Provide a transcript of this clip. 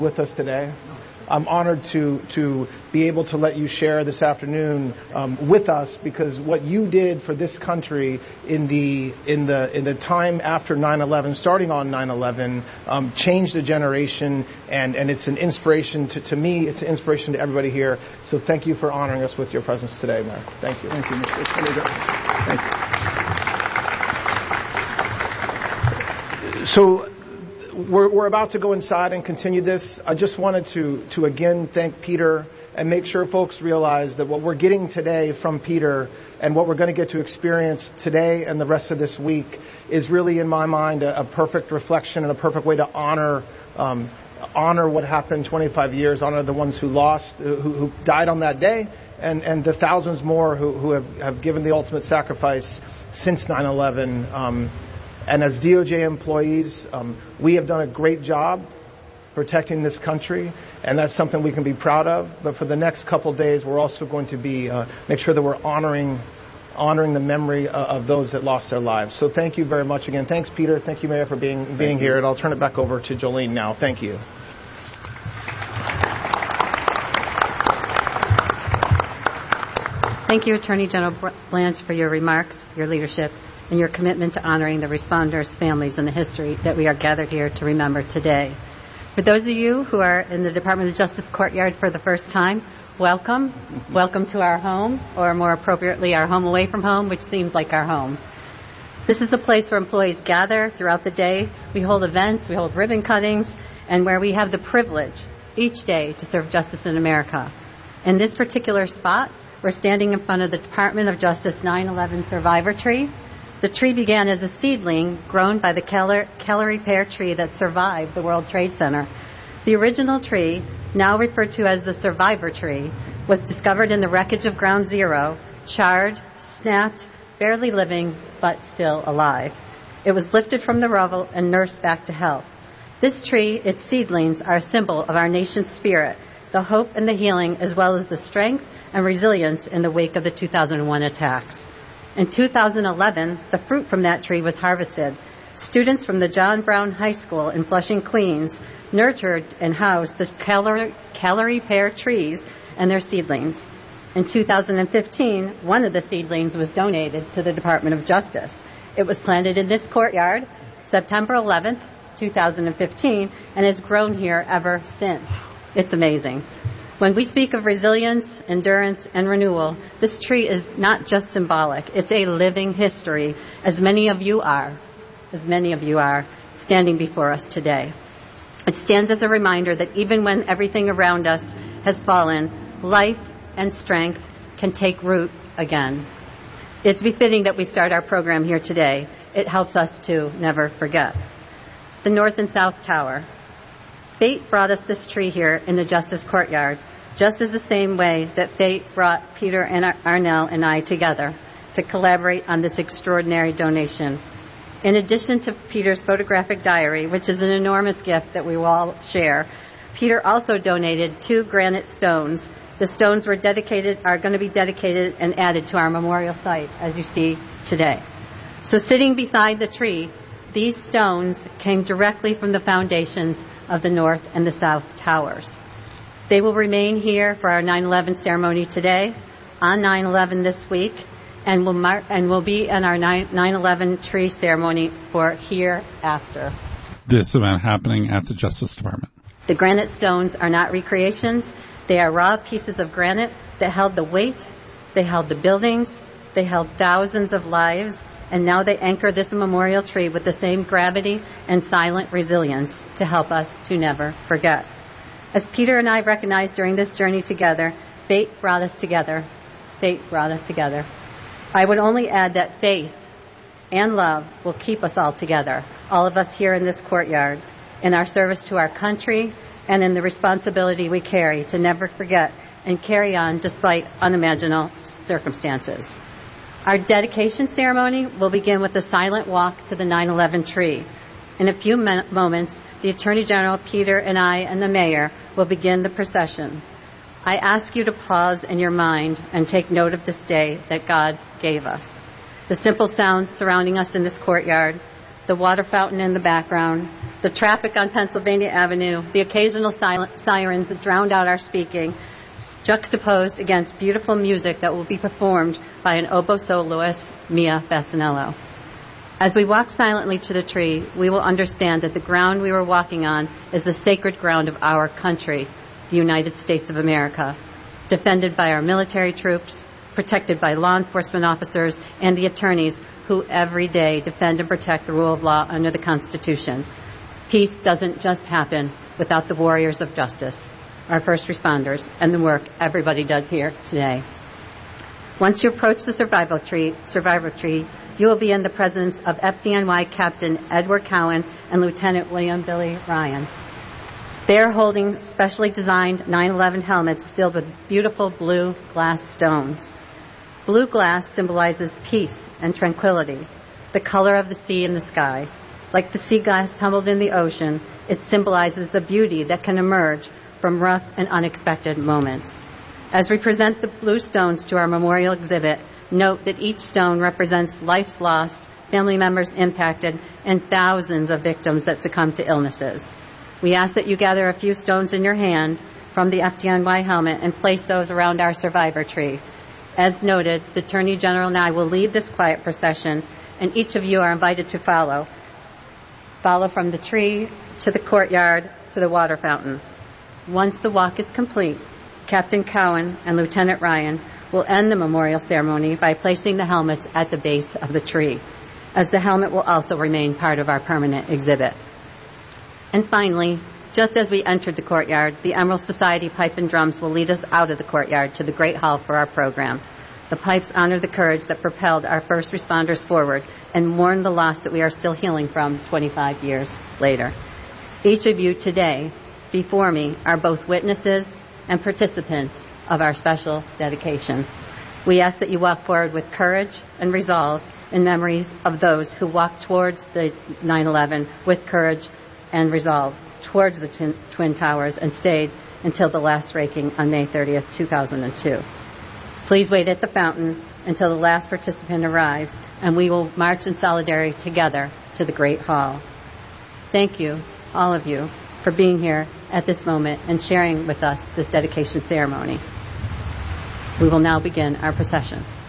with us today. I'm honored to be able to let you share this afternoon with us, because what you did for this country in the time after 9/11, starting on 9/11, changed a generation, and it's an inspiration to me. It's an inspiration to everybody here. So thank you for honoring us with your presence today, Mayor. Thank you. Thank you, Mr. Senator. Thank you. So we're about to go inside and continue this. I just wanted to again thank Peter and make sure folks realize that what we're getting today from Peter and what we're going to get to experience today and the rest of this week is really, in my mind, a perfect reflection and a perfect way to honor what happened 25 years, honor the ones who lost, who died on that day, and the thousands more who have given the ultimate sacrifice since 9/11. And as DOJ employees, we have done a great job protecting this country, and that's something we can be proud of. But for the next couple days, we're also going to be make sure that we're honoring the memory of those that lost their lives. So thank you very much again. Thanks, Peter. Thank you, Mayor, for being here. And I'll turn it back over to Jolene now. Thank you. Thank you, Attorney General Blanche, for your remarks, your leadership, and your commitment to honoring the responders' families and the history that we are gathered here to remember today. For those of you who are in the Department of Justice courtyard for the first time, welcome. Welcome to our home, or more appropriately, our home away from home, which seems like our home. This is the place where employees gather throughout the day. We hold events, we hold ribbon cuttings, and where we have the privilege each day to serve justice in America. In this particular spot, we're standing in front of the Department of Justice 9/11 survivor tree. The tree began as a seedling grown by the Kellery pear tree that survived the World Trade Center. The original tree, now referred to as the survivor tree, was discovered in the wreckage of Ground Zero, charred, snapped, barely living, but still alive. It was lifted from the rubble and nursed back to health. This tree, its seedlings, are a symbol of our nation's spirit, the hope and the healing, as well as the strength and resilience in the wake of the 2001 attacks. In 2011, the fruit from that tree was harvested. Students from the John Brown High School in Flushing, Queens, nurtured and housed the Kellery pear trees and their seedlings. In 2015, one of the seedlings was donated to the Department of Justice. It was planted in this courtyard September 11th, 2015, and has grown here ever since. It's amazing. When we speak of resilience, endurance, and renewal, this tree is not just symbolic. It's a living history, as many of you are standing before us today. It stands as a reminder that even when everything around us has fallen, life and strength can take root again. It's befitting that we start our program here today. It helps us to never forget. The North and South Tower. Fate brought us this tree here in the Justice Courtyard, just as the same way that fate brought Peter and Arnell and I together to collaborate on this extraordinary donation. In addition to Peter's photographic diary, which is an enormous gift that we will all share, Peter also donated 2 granite stones. The stones are going to be dedicated and added to our memorial site, as you see today. So sitting beside the tree, these stones came directly from the foundations of the North and the South Towers. They will remain here for our 9/11 ceremony today, on 9/11 this week, and will be in our 9/11 tree ceremony for hereafter. This event happening at the Justice Department. The granite stones are not recreations. They are raw pieces of granite that held the weight, they held the buildings, they held thousands of lives, and now they anchor this memorial tree with the same gravity and silent resilience to help us to never forget. As Peter and I recognized during this journey together, fate brought us together. Fate brought us together. I would only add that faith and love will keep us all together, all of us here in this courtyard, in our service to our country and in the responsibility we carry to never forget and carry on despite unimaginable circumstances. Our dedication ceremony will begin with a silent walk to the 9/11 tree. In a few moments, the Attorney General, Peter, and I, and the Mayor will begin the procession. I ask you to pause in your mind and take note of this day that God gave us. The simple sounds surrounding us in this courtyard, the water fountain in the background, the traffic on Pennsylvania Avenue, the occasional sirens that drowned out our speaking, juxtaposed against beautiful music that will be performed by an oboe soloist, Mia Fasanello. As we walk silently to the tree, we will understand that the ground we were walking on is the sacred ground of our country, the United States of America, defended by our military troops, protected by law enforcement officers and the attorneys who every day defend and protect the rule of law under the Constitution. Peace doesn't just happen without the warriors of justice, our first responders, and the work everybody does here today. Once you approach the survival tree, you will be in the presence of FDNY Captain Edward Cowan and Lieutenant William Billy Ryan. They are holding specially designed 9/11 helmets filled with beautiful blue glass stones. Blue glass symbolizes peace and tranquility, the color of the sea and the sky. Like the sea glass tumbled in the ocean, it symbolizes the beauty that can emerge from rough and unexpected moments. As we present the blue stones to our memorial exhibit, note that each stone represents lives lost, family members impacted, and thousands of victims that succumb to illnesses. We ask that you gather a few stones in your hand from the FDNY helmet and place those around our survivor tree. As noted, the Attorney General and I will lead this quiet procession, and each of you are invited to follow. Follow from the tree to the courtyard to the water fountain. Once the walk is complete, Captain Cowan and Lieutenant Ryan will end the memorial ceremony by placing the helmets at the base of the tree, as the helmet will also remain part of our permanent exhibit. And finally, just as we entered the courtyard, the Emerald Society Pipe and Drums will lead us out of the courtyard to the Great Hall for our program. The pipes honor the courage that propelled our first responders forward and mourn the loss that we are still healing from 25 years later. Each of you today, before me, are both witnesses and participants of our special dedication. We ask that you walk forward with courage and resolve in memories of those who walked towards the 9/11 with courage and resolve towards the Twin Towers and stayed until the last raking on May 30th, 2002. Please wait at the fountain until the last participant arrives, and we will march in solidarity together to the Great Hall. Thank you, all of you, for being here at this moment and sharing with us this dedication ceremony. We will now begin our procession.